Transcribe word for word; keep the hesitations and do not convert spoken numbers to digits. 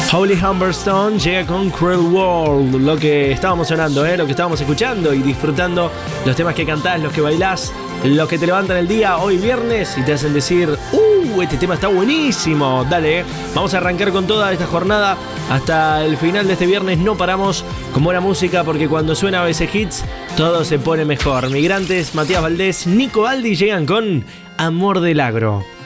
Holly Humberstone llega con Cruel World, lo que estábamos sonando, ¿eh? Lo que estábamos escuchando y disfrutando, los temas que cantás, los que bailás, los que te levantan el día hoy viernes y te hacen decir, ¡uh! Este tema está buenísimo. Dale, ¿eh? Vamos a arrancar con toda esta jornada hasta el final de este viernes. No paramos con buena música porque cuando suena A B C Hits, todo se pone mejor. Migrantes, Matías Valdés, Nico Aldi llegan con Amor del Agro.